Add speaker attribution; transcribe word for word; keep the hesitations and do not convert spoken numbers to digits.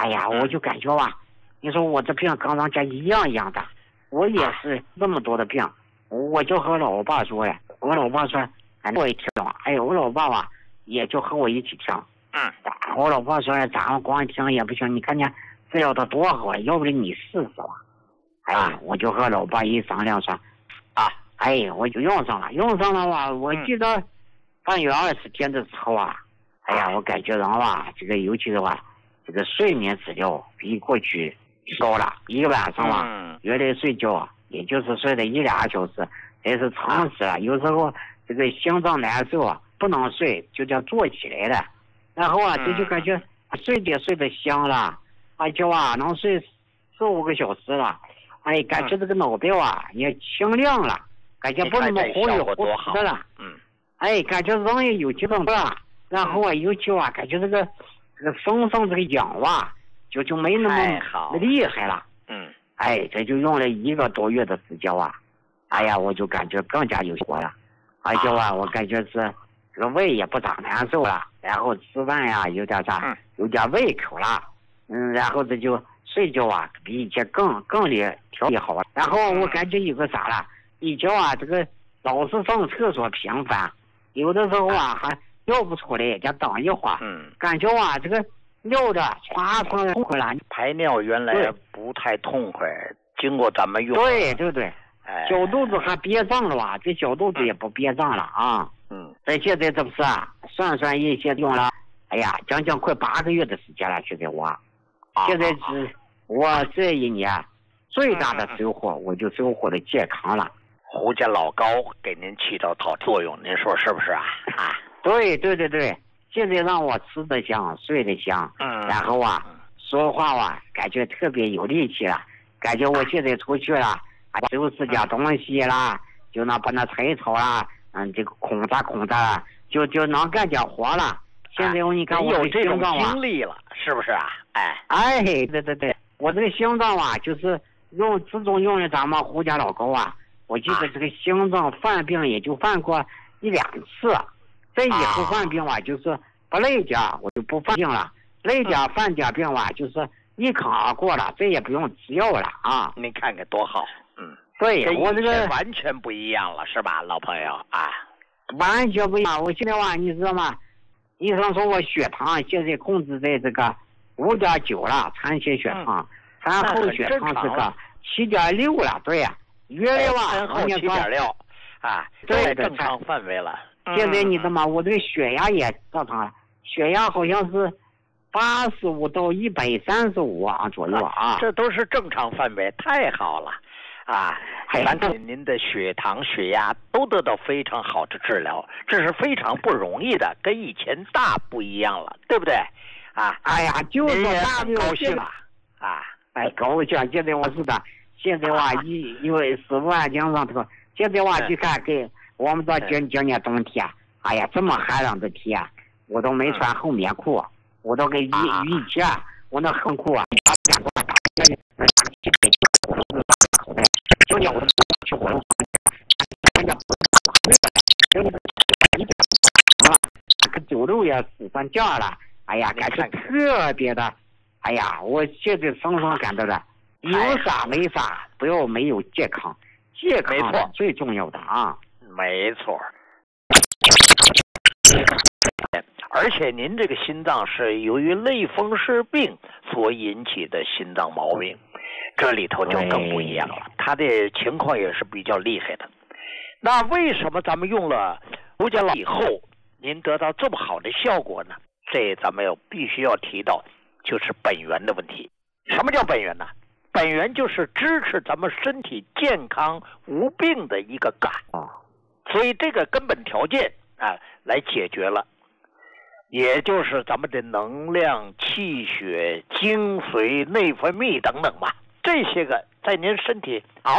Speaker 1: 哎呀，我就感觉吧，你说我这病跟人家一样一样的，我也是那么多的病，我就和老爸说呀，我老爸说，哎，我一听，哎呦，我老爸吧也就和我一起听，
Speaker 2: 嗯，
Speaker 1: 我老爸说咱们光听也不行，你看见治疗的多好，要不然你试试吧。哎，我就和老爸一商量说，
Speaker 2: 啊，
Speaker 1: 哎，我就用上了，用上了吧。我记得半月二十天的时候啊，哎呀，我感觉人吧，这个尤其是吧，这个睡眠质量比过去高了，一个晚上吧，原来睡觉也就是睡了一俩小时，这是常识了。有时候这个心脏难受啊，不能睡，就叫坐起来了，然后啊，这就感觉睡也睡得香了，而且啊，能睡四五个小时了。哎，感觉这个脑袋啊也清亮了，感觉不那么忽悠忽悠的了。
Speaker 2: 嗯，
Speaker 1: 哎，感觉人也有精神了。然后啊，尤其啊，感觉这个这个身上这个痒啊，就就没那么厉害了。
Speaker 2: 嗯，
Speaker 1: 哎，这就用了一个多月的时间啊，哎呀，我就感觉更加有效果了。而且啊，我感觉是这个胃也不咋难受了，然后吃饭呀有点啥，有点胃口了。嗯，然后这就。睡觉啊，比以前更更厉调理好了。然后我感觉有个啥了，以前啊，这个老是上厕所频繁，有的时候啊还尿不出来，再等一会儿。
Speaker 2: 嗯，
Speaker 1: 感觉啊，这个尿的唰唰痛快了。
Speaker 2: 排尿原来不太痛快，经过咱们用。
Speaker 1: 对对对，
Speaker 2: 哎，
Speaker 1: 小肚子还憋胀了吧？这小肚子也不憋胀了啊。
Speaker 2: 嗯，
Speaker 1: 在现在这不是啊，算算一些用了，哎呀，将近快八个月的时间了，现在我，现在是。我这一年最大的收获，我就收获了健康了。
Speaker 2: 胡家老高给您起到好作用，您说是不是啊？啊，
Speaker 1: 对对对对，现在让我吃得香，睡得香，
Speaker 2: 嗯，
Speaker 1: 然后啊，说话啊，感觉特别有力气了，感觉我现在出去了，收拾点东西啦，就能把那柴草啦，嗯，这个空着空着，就就能干点活了。现在我你看我
Speaker 2: 有这种经历了，是不是啊？哎
Speaker 1: 哎，对对对。我这个心脏啊，就是用自从用了咱们胡家老高啊，我记得这个心脏犯病也就犯过一两次，这以后犯病啊，就是不累点我就不犯病了，累点犯点病啊，就是一扛而过了，这也不用吃药了啊。
Speaker 2: 您看看多好，嗯，
Speaker 1: 对，我这个
Speaker 2: 完全不一样了，是吧，老朋友啊？
Speaker 1: 完全不一样。我现在啊，你知道吗？医生说我血糖现在控制在这个。五点九了，产前血糖，产后血糖是个七点六了，对呀，原来吧，
Speaker 2: 产后七点六，啊，
Speaker 1: 对
Speaker 2: 正常范围了。
Speaker 1: 现在你知道吗？我这个血压也正常了，血压好像是八十五到一百三十五啊左右啊，
Speaker 2: 这都是正常范围，太好了，啊，咱看您的血糖、血压都得到非常好的治疗，这是非常不容易的，跟以前大不一样了，对不对？啊，
Speaker 1: 哎呀，就是大
Speaker 2: 不高兴了啊！
Speaker 1: 哎，高兴！现在我是的，现在我一因为十五万斤上头，现在我去看给我们到今今年冬天，哎呀，这么寒冷的天，我都没穿厚棉裤，我都给以以前我那厚裤啊，就叫我去活动，这个走路也使上劲了。哎呀，感觉特别的，哎呀，我现在深深感到了，有啥没啥，不要没有健康，健康是最重要的啊。
Speaker 2: 没错。而且您这个心脏是由于类风湿病所引起的心脏毛病，这里头就更不一样了，他的情况也是比较厉害的。那为什么咱们用了胡家老以后，您得到这么好的效果呢？这咱们要必须要提到，就是本源的问题。什么叫本源呢？本源就是支持咱们身体健康无病的一个根，所以这个根本条件啊，来解决了，也就是咱们的能量、气血、精髓、内分泌等等吧，这些个在您身体熬